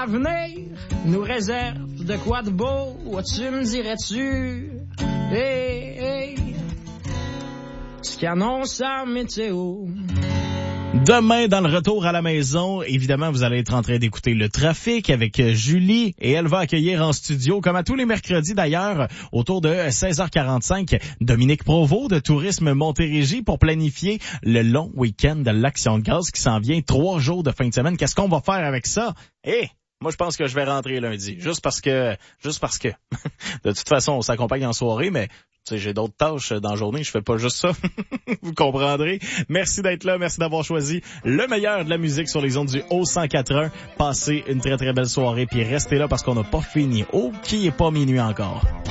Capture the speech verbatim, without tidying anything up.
l'avenir nous réserve de quoi de beau, tu me dirais-tu? Hey, hey, ce qu'annonce la météo. Demain, dans le retour à la maison, évidemment, vous allez être en train d'écouter le trafic avec Julie et elle va accueillir en studio, comme à tous les mercredis d'ailleurs, autour de seize heures quarante-cinq, Dominique Provost de Tourisme Montérégie pour planifier le long week-end de l'Action de grâce qui s'en vient, trois jours de fin de semaine. Qu'est-ce qu'on va faire avec ça? Eh! Moi, je pense que je vais rentrer lundi, juste parce que, juste parce que, de toute façon, on s'accompagne en soirée, mais tu sais, j'ai d'autres tâches dans la journée, je fais pas juste ça. Vous comprendrez. Merci d'être là, merci d'avoir choisi le meilleur de la musique sur les ondes du Haut cent quatre un. Passez une très très belle soirée, puis restez là parce qu'on n'a pas fini. Oh, qui est pas minuit encore.